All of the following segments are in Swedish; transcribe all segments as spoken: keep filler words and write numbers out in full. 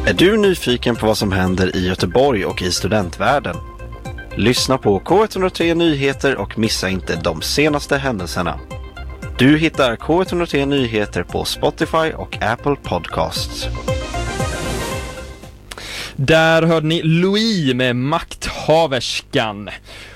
Är du nyfiken på vad som händer i Göteborg och i studentvärlden? Lyssna på K ett noll tre Nyheter och missa inte de senaste händelserna. Du hittar K ett noll tre Nyheter på Spotify och Apple Podcasts. Där hörde ni Louis med Makthaverskan.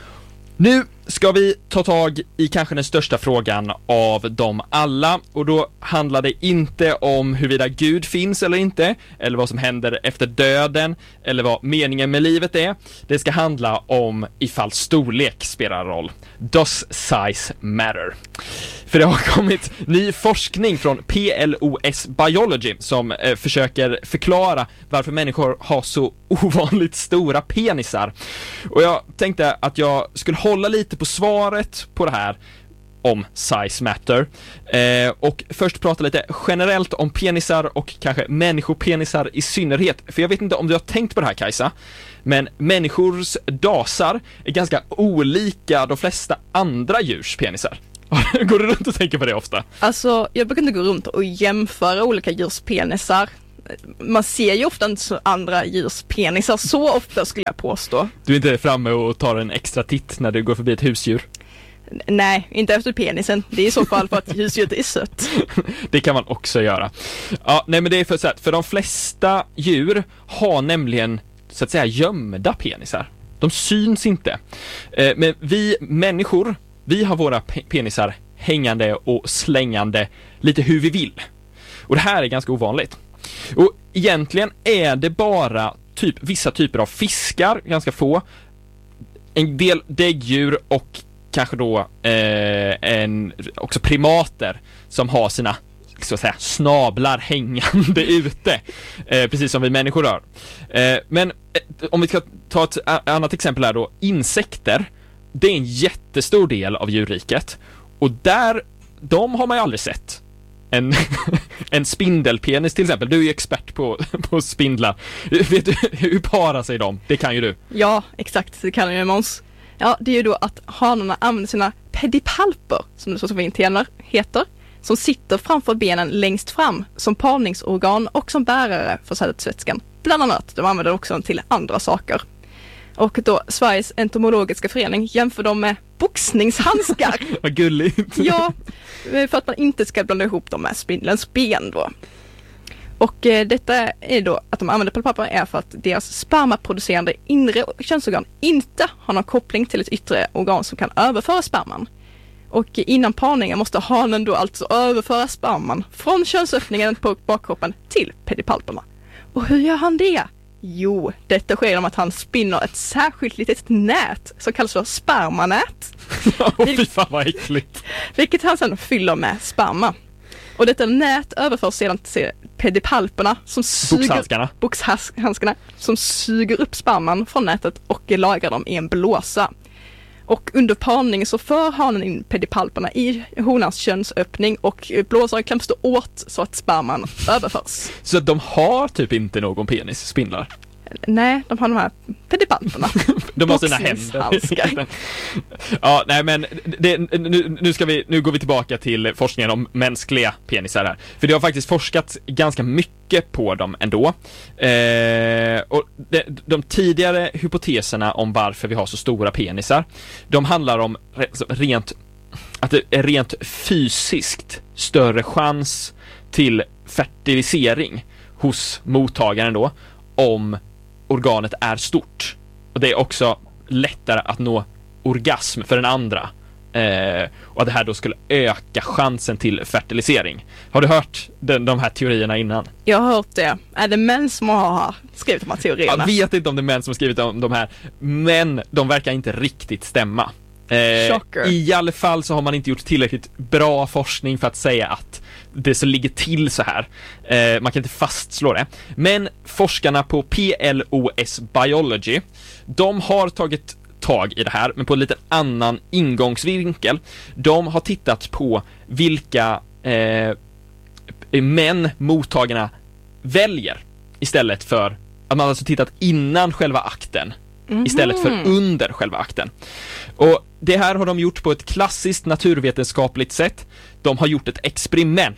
Nu ska vi ta tag i kanske den största frågan av dem alla, och då handlar det inte om huruvida Gud finns eller inte, eller vad som händer efter döden, eller vad meningen med livet är. Det ska handla om ifall storlek spelar roll. Does size matter? För det har kommit ny forskning från P L O S Biology som eh, försöker förklara varför människor har så ovanligt stora penisar. Och jag tänkte att jag skulle hålla lite på svaret på det här om size matter. Eh, och först prata lite generellt om penisar och kanske människopenisar i synnerhet. För jag vet inte om du har tänkt på det här, Kajsa, men människors dasar är ganska olika de flesta andra djurs penisar. Går du runt och tänker på det ofta? Alltså, jag brukar inte gå runt och jämföra olika djurs penisar. Man ser ju ofta inte andra djurs penisar så ofta, skulle jag påstå. Du är inte framme och tar en extra titt när du går förbi ett husdjur? Nej, inte efter penisen. Det är i så fall för att husdjuret är sött. Det kan man också göra. Ja, nej, men det är för så att för de flesta djur har nämligen så att säga gömda penisar. De syns inte. Eh, men vi människor, vi har våra pe- penisar hängande och slängande lite hur vi vill. Och det här är ganska ovanligt. Och egentligen är det bara typ vissa typer av fiskar, ganska få, en del däggdjur och kanske då eh, en, också primater som har sina så att säga, snablar hängande ute, eh, precis som vi människor gör. Eh, men eh, om vi ska ta ett annat exempel här då, insekter, det är en jättestor del av djurriket, och där, de har man ju aldrig sett. En, en spindelpenis till exempel. Du är ju expert på, på spindlar. Vet du hur parar sig de? Det kan ju du. Ja, exakt. Det kan ju Måns. Ja, det är ju då att hanarna använder sina pedipalper, som det så så fint heter, som sitter framför benen längst fram som parningsorgan och som bärare för sädesvätskan. Bland annat. De använder också till andra saker. Och då Sveriges entomologiska förening jämför dem med boxningshandskar. Vad gulligt. Ja, för att man inte ska blanda ihop dem med spindelns ben då. Och eh, detta är då att de använder pedipalper är för att deras spermaproducerande inre könsorgan inte har någon koppling till ett yttre organ som kan överföra sperman. Och innan parningen måste hanen då alltså överföra sperman från könsöppningen på bakkroppen till pedipalperna. Och hur gör han det? Jo, detta sker genom att han spinner ett särskilt litet nät som kallas för spermanät. Åh, fy fan vad äckligt. Vilket han sedan fyller med sperma. Och detta nät överförs sedan till pedipalperna som suger, boxhandskarna. boxhandskarna som suger upp sperman från nätet och lagrar dem i en blåsa. Och under parning så för hanen in pedipalperna i honans könsöppning och blåsaren kläms då åt så att sperman överförs. Så de har typ inte någon penis, spindlar? Nej, de har de här pedipalperna. De har sina händer. Ja, nej men det, nu, nu, ska vi, nu går vi tillbaka till forskningen om mänskliga penisar här. För det har faktiskt forskats ganska mycket på dem ändå. Eh, och de, de tidigare hypoteserna om varför vi har så stora penisar, de handlar om rent, att det är rent fysiskt större chans till fertilisering hos mottagaren då, om organet är stort. Och det är också lättare att nå orgasm för den andra. Eh, och att det här då skulle öka chansen till fertilisering. Har du hört den, de här teorierna innan? Jag har hört det. Är det män som har skrivit de här teorierna? Jag vet inte om det är män som har skrivit om de här, men de verkar inte riktigt stämma. Eh, I alla fall så har man inte gjort tillräckligt bra forskning för att säga att det så ligger till så här. Eh, man kan inte fastslå det. Men forskarna på P L O S Biology, de har tagit tag i det här, men på en lite annan ingångsvinkel. De har tittat på vilka eh, män mottagarna väljer istället för att man alltså tittat innan själva akten mm. istället för under själva akten. Och det här har de gjort på ett klassiskt naturvetenskapligt sätt. De har gjort ett experiment.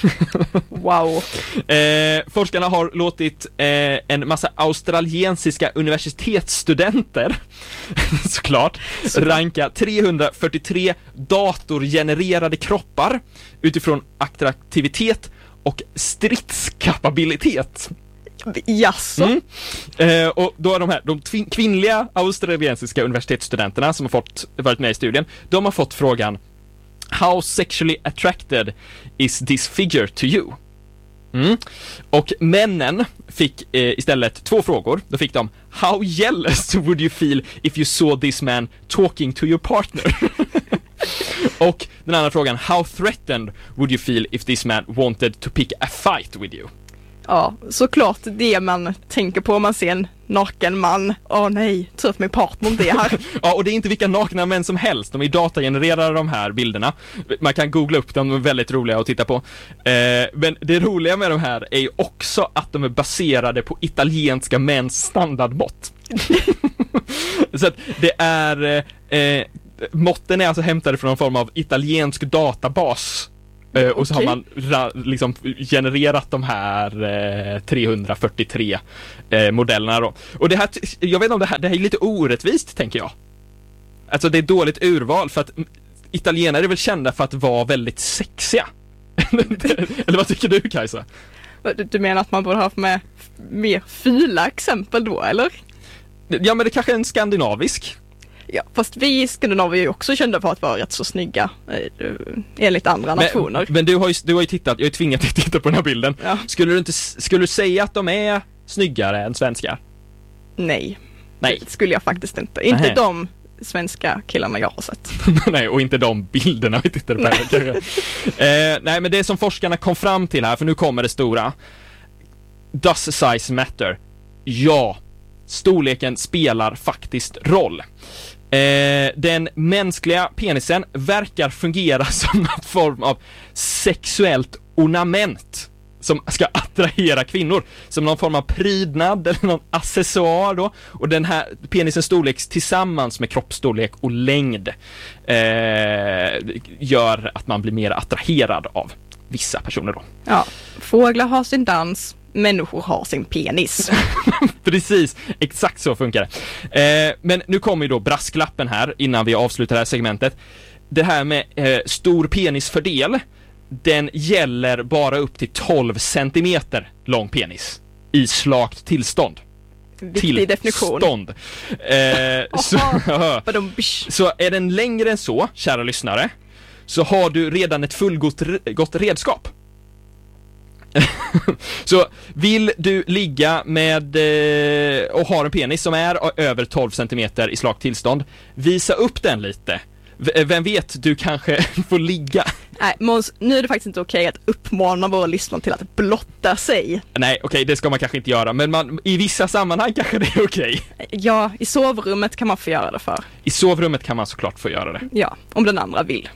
Wow. Eh, forskarna har låtit eh, en massa australiensiska universitetsstudenter såklart Så. ranka trehundrafyrtiotre datorgenererade kroppar utifrån attraktivitet och stridskapabilitet. Jaså? Mm. Eh, och då är de här, de tvin- kvinnliga australiensiska universitetsstudenterna som har fått, varit med i studien, de har fått frågan: How sexually attracted is this figure to you? Mm. Och männen fick eh, istället två frågor. Då fick de: How jealous would you feel if you saw this man talking to your partner? Och den andra frågan: How threatened would you feel if this man wanted to pick a fight with you? Ja, såklart det man tänker på om man ser en naken man. Åh nej, tur att min partner om det här. Ja, och det är inte vilka nakna män som helst. De är datagenererade, de här bilderna. Man kan googla upp dem, de är väldigt roliga att titta på. Eh, men det roliga med de här är ju också att de är baserade på italienska mäns standardmått. Så att det är... Eh, måtten är alltså hämtade från en form av italiensk databas. Uh, och så okay. har man ra- liksom genererat de här uh, trehundrafyrtiotre uh, modellerna då. Och det här, jag vet inte om det här, det här är lite orättvist, tänker jag. Alltså det är dåligt urval, för att italienare är väl kända för att vara väldigt sexiga. Eller vad tycker du, Kajsa? Du, du menar att man borde ha med mer fula exempel då, eller? Ja, men det kanske är en skandinavisk. Ja, fast vi i Skandinavien är ju också kända för att vara rätt så snygga eh, enligt andra men, nationer. Men du har ju, du har ju tittat, jag är tvingad att titta på den här bilden. Ja. Skulle du inte skulle du säga att de är snyggare än svenskar? Nej. Nej. Det skulle jag faktiskt inte. Inte Nähe. De svenska killarna jag har sett. Nej, och inte de bilderna vi tittade på här, eh, nej, men det som forskarna kom fram till här, för nu kommer det stora. Does size matter? Ja. Storleken spelar faktiskt roll. Eh, den mänskliga penisen verkar fungera som en form av sexuellt ornament som ska attrahera kvinnor, som någon form av prydnad eller någon accessoar då. Och den här penisens storlek tillsammans med kroppsstorlek och längd eh, gör att man blir mer attraherad av vissa personer då. Ja, fåglar har sin dans, människor har sin penis. Precis, exakt så funkar det. Eh, men nu kommer ju då brasklappen här innan vi avslutar det här segmentet. Det här med eh, stor penisfördel, den gäller bara upp till tolv centimeter lång penis i slakt tillstånd. Viktig definition. Tillstånd. Eh, så, så är den längre än så, kära lyssnare, så har du redan ett fullgott gott redskap. Så vill du ligga med eh, och har en penis som är över tolv centimeter i slakt tillstånd, visa upp den lite. V- vem vet, du kanske får ligga. Nej, Måns, nu är det faktiskt inte okej att uppmana våra lyssnare till att blotta sig. Nej, okej, det ska man kanske inte göra, men man, i vissa sammanhang kanske det är okej. Ja, i sovrummet kan man få göra det för. I sovrummet kan man såklart få göra det. Ja, om den andra vill.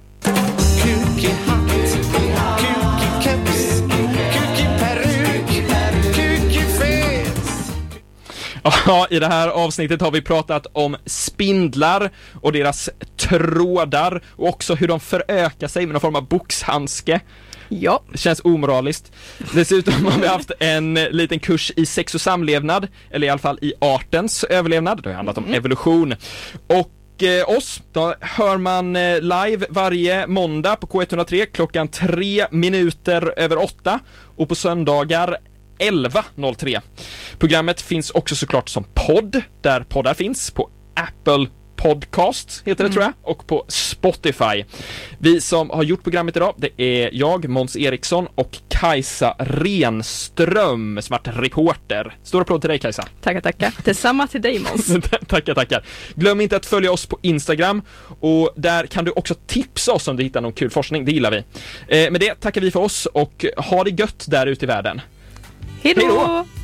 Ja, i det här avsnittet har vi pratat om spindlar och deras trådar och också hur de förökar sig med någon form av boxhandske. Ja. Det känns omoraliskt. Dessutom har vi haft en liten kurs i sex och samlevnad, eller i alla fall i artens överlevnad. Det har handlat om mm. evolution. Och eh, oss, då hör man eh, live varje måndag på K etthundratre klockan tre minuter över åtta och på söndagar elva noll tre. Programmet finns också såklart som podd, där poddar finns, på Apple Podcast heter det mm. tror jag, och på Spotify. Vi som har gjort programmet idag, det är jag, Måns Eriksson, och Kajsa Renström, smart reporter. Stor applåd till dig, Kajsa. Tackar, tackar. Detsamma till dig, Måns. tackar, tackar. Glöm inte att följa oss på Instagram, och där kan du också tipsa oss om du hittar någon kul forskning, det gillar vi. Eh, med det tackar vi för oss och ha det gött där ute i världen. Hej då!